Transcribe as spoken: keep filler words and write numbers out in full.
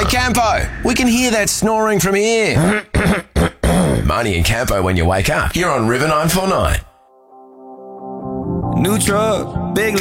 Hey, Campo, we can hear that snoring from here. Marnie and Campo when you wake up. You're on River nine four nine. New truck, big